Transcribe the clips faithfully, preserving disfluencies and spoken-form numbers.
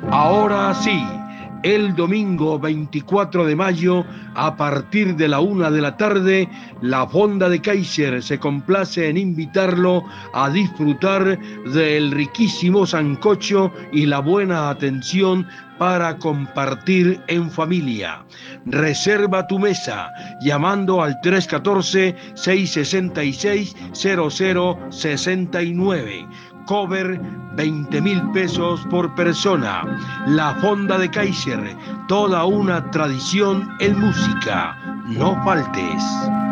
Ahora sí, el domingo veinticuatro de mayo, a partir de la una de la tarde, la Fonda de Kaiser se complace en invitarlo a disfrutar del riquísimo sancocho y la buena atención para compartir en familia. Reserva tu mesa llamando al tres uno cuatro, seis seis seis, cero cero seis nueve. Cover veinte mil pesos por persona. La Fonda de Kaiser, toda una tradición en música. No faltes.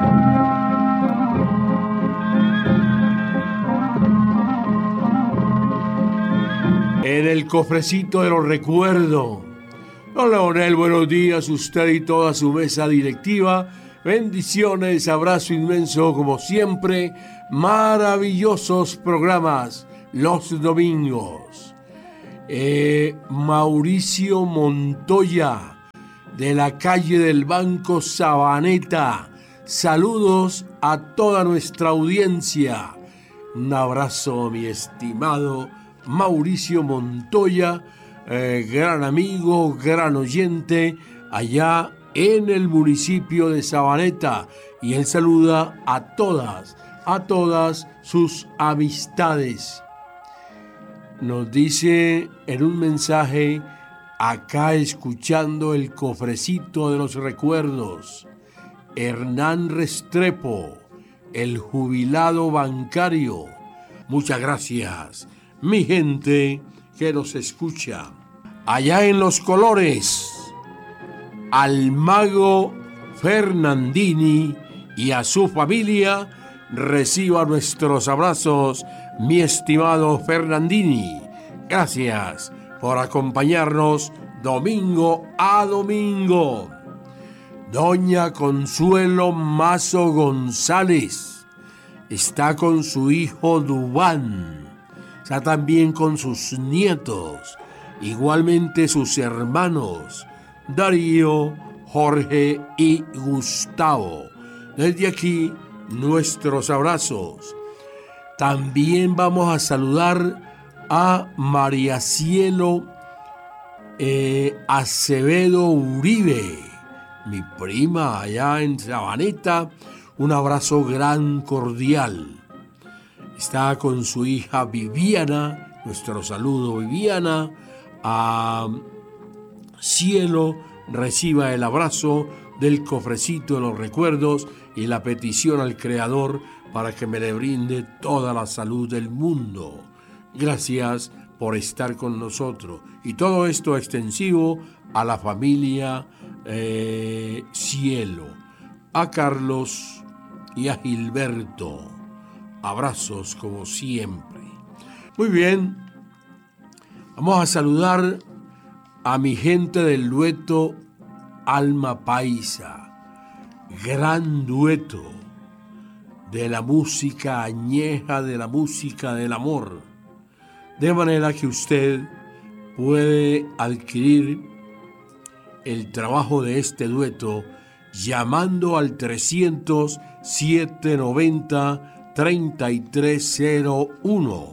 En el cofrecito de los recuerdos. Don Leonel, buenos días, usted y toda su mesa directiva. Bendiciones, abrazo inmenso, como siempre. Maravillosos programas los domingos. Eh, Mauricio Montoya, de la calle del Banco Sabaneta. Saludos a toda nuestra audiencia. Un abrazo, mi estimado Mauricio Montoya, eh, gran amigo, gran oyente, allá en el municipio de Sabaneta. Y él saluda a todas, a todas sus amistades. Nos dice en un mensaje, acá escuchando el cofrecito de los recuerdos, Hernán Restrepo, el jubilado bancario. Muchas gracias, mi gente que nos escucha. Allá en Los Colores, al mago Fernandini y a su familia, reciba nuestros abrazos, mi estimado Fernandini. Gracias por acompañarnos domingo a domingo. Doña Consuelo Mazo González está con su hijo Dubán, está también con sus nietos, igualmente sus hermanos Darío, Jorge y Gustavo. Desde aquí, nuestros abrazos. También vamos a saludar a María Cielo eh, Acevedo Uribe, mi prima allá en Sabaneta. Un abrazo gran cordial. Está con su hija Viviana, nuestro saludo Viviana. A Cielo, reciba el abrazo del cofrecito de los recuerdos y la petición al Creador para que me le brinde toda la salud del mundo. Gracias por estar con nosotros. Y todo esto extensivo a la familia eh, Cielo, a Carlos y a Gilberto. Abrazos como siempre. Muy bien, vamos a saludar a mi gente del dueto Alma Paisa. Gran dueto de la música añeja, de la música del amor. De manera que usted puede adquirir el trabajo de este dueto llamando al trescientos, setecientos noventa, treinta y tres cero uno.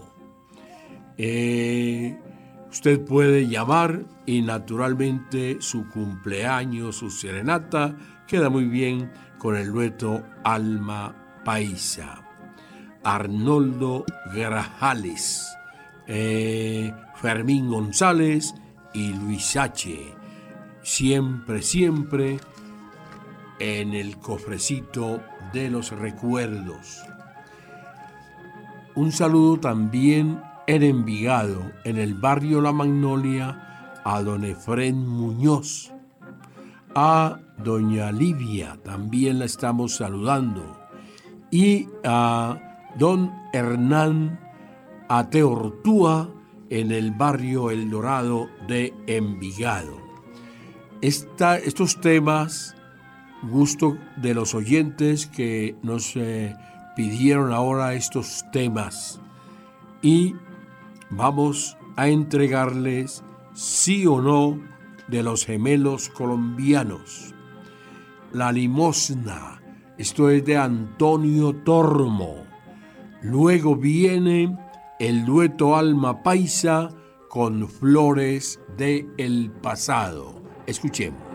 Eh, usted puede llamar y naturalmente su cumpleaños, su serenata, queda muy bien con el dueto Alma Paisa. Arnoldo Grajales, eh, Fermín González y Luis H. Siempre, siempre en el cofrecito de los recuerdos. Un saludo también en Envigado, en el barrio La Magnolia, a don Efrén Muñoz. A doña Livia también la estamos saludando. Y a don Hernán Ateortúa en el barrio El Dorado de Envigado. Esta, estos temas, gusto de los oyentes que nos eh, pidieron ahora estos temas. Y vamos a entregarles sí o no de los gemelos colombianos. La limosna, esto es de Antonio Tormo. Luego viene el dueto Alma Paisa con flores de el pasado. Escuchemos.